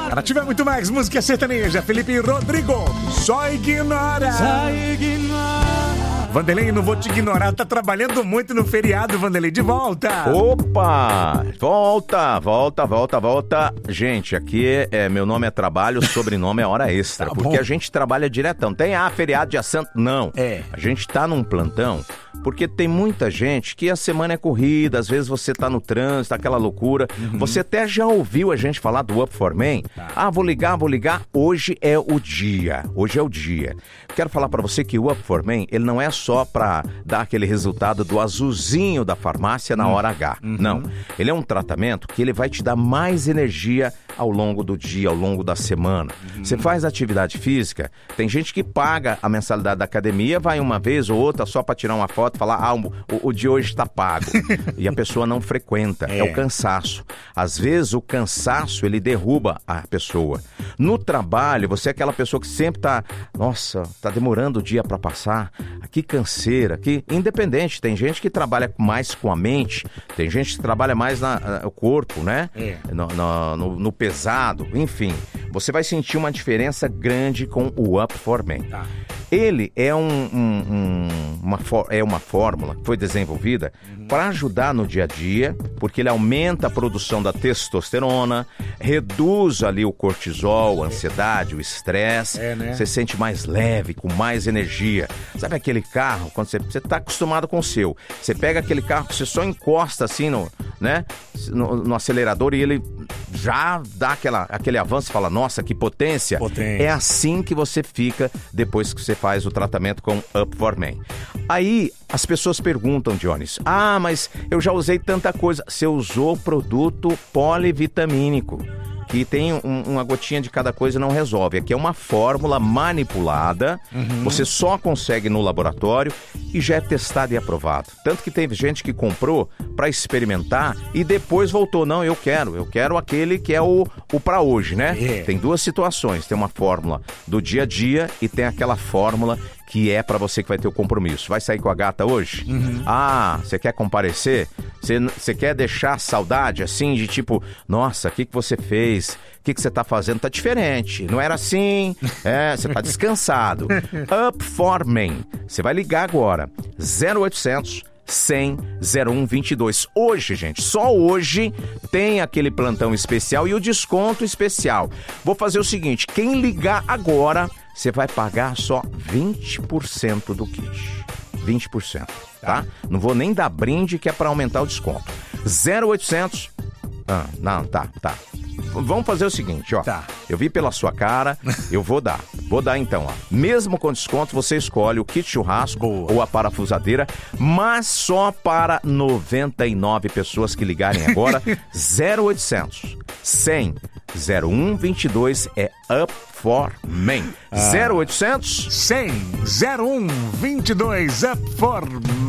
Para tiver muito mais música sertaneja, Felipe e Rodrigo, só ignora. Vanderlei, não vou te ignorar, tá trabalhando muito no feriado, Vanderlei, de volta. Opa, volta. Gente, aqui meu nome é trabalho, sobrenome é hora extra, Tá porque bom. a gente trabalha diretão. Tem feriado dia santo? Não. A gente tá num plantão, porque tem muita gente que a semana é corrida, às vezes você tá no trânsito, aquela loucura. Você até já ouviu a gente falar do Up for Men? Vou ligar. Hoje é o dia. Quero falar pra você que o Up for Men, ele não é só pra dar aquele resultado do azulzinho da farmácia na hora H. Não. Ele é um tratamento que ele vai te dar mais energia ao longo do dia, ao longo da semana. Você faz atividade física, tem gente que paga a mensalidade da academia, vai uma vez ou outra só pra tirar uma foto e falar, o de hoje tá pago. E a pessoa não frequenta. É o cansaço. Às vezes o cansaço, ele derruba a pessoa. No trabalho, você é aquela pessoa que sempre tá demorando o dia pra passar. Que canseira, que independente, tem gente que trabalha mais com a mente, tem gente que trabalha mais no corpo, né? No pesado, enfim. Você vai sentir uma diferença grande com o Up for Men. Ele é uma fórmula que foi desenvolvida para ajudar no dia a dia, porque ele aumenta a produção da testosterona, reduz ali o cortisol, a ansiedade, o estresse. Você se sente mais leve, com mais energia. Sabe aquele carro, quando você está acostumado com o seu, você pega aquele carro que você só encosta assim no acelerador e ele já dá aquele avanço e fala, nossa, que potência. É assim que você fica depois que você faz o tratamento com Up for Men. Aí as pessoas perguntam, Dionis, mas eu já usei tanta coisa. Você usou produto polivitamínico, que tem uma gotinha de cada coisa e não resolve. Aqui é uma fórmula manipulada, você só consegue no laboratório e já é testado e aprovado. Tanto que teve gente que comprou para experimentar e depois voltou, não, eu quero aquele que é o para hoje, né? Tem duas situações, tem uma fórmula do dia a dia e tem aquela fórmula que é pra você que vai ter o compromisso. Vai sair com a gata hoje? Você quer comparecer? Você quer deixar saudade, assim, de tipo, nossa, o que você fez? O que você tá fazendo? Tá diferente. Não era assim. Você tá descansado. Up for Men. Você vai ligar agora. 0800 100 0122. Hoje, gente, só hoje tem aquele plantão especial e o desconto especial. Vou fazer o seguinte, quem ligar agora, você vai pagar só 20% do kit. 20%, tá? Não vou nem dar brinde, que é para aumentar o desconto. 0800... não, tá. Vamos fazer o seguinte, ó. Eu vi pela sua cara, eu vou dar. Vou dar então, ó. Mesmo com desconto, você escolhe o kit churrasco ou a parafusadeira, mas só para 99 pessoas que ligarem agora. 0800 100 0122 é Up for Men. 0800 100 0122 Up for